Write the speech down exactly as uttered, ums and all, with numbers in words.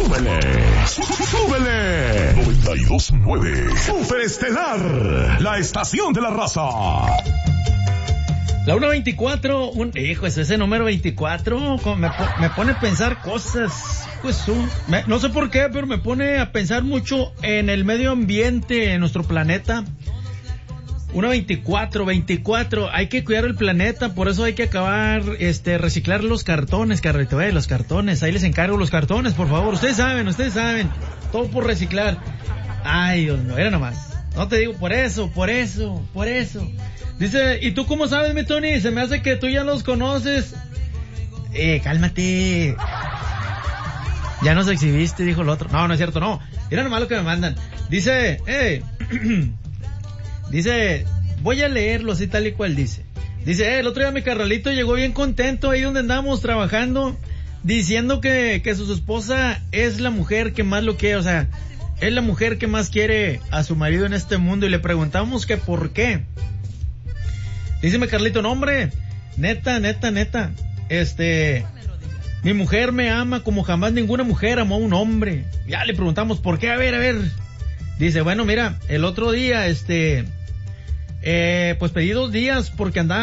¡Súbele! ¡Súbele! noventa y dos punto nueve Superestelar, la estación de la raza. La una veinticuatro, un, hijo, es ese número veinticuatro, me, me pone a pensar cosas, pues un, me, no sé por qué, pero me pone a pensar mucho en el medio ambiente, en nuestro planeta. Una veinticuatro, veinticuatro, hay que cuidar el planeta, por eso hay que acabar, este, reciclar los cartones, carrito, eh, los cartones, ahí les encargo los cartones, por favor, ustedes saben, ustedes saben, todo por reciclar. Ay, Dios mío, era nomás, no te digo, por eso, por eso, por eso. Dice, ¿y tú cómo sabes, mi Tony? Se me hace que tú ya los conoces. Eh, cálmate. Ya nos exhibiste, dijo el otro. No, no es cierto, no. Era nomás lo que me mandan. Dice, eh, dice, voy a leerlo así tal y cual dice. Dice, eh, el otro día mi carnalito llegó bien contento ahí donde andamos trabajando, diciendo que, que su esposa es la mujer que más lo quiere, o sea, es la mujer que más quiere a su marido en este mundo, y le preguntamos que por qué. Díceme, Carlito, no, hombre, neta, neta, neta, este, mi mujer me ama como jamás ninguna mujer amó a un hombre. Ya le preguntamos, ¿por qué? A ver, a ver. Dice, bueno, mira, el otro día, este, eh, pues pedí dos días porque andaba